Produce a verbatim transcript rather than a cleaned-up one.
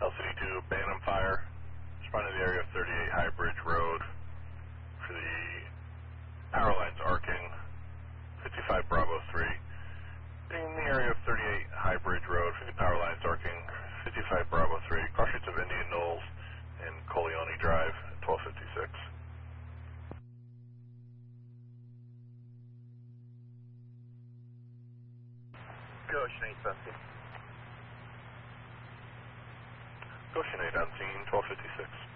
L C D two, Bantam Fire. Responding to the area of thirty-eight High Bridge Road for the power lines arcing, fifty-five Bravo three. In the area of thirty-eight High Bridge Road for the power lines arcing, fifty-five Bravo three. Cross streets of Indian Knolls and Coleone Drive, twelve fifty-six. Goshen eight seventeen. Goshen eight on scene, twelve fifty-six.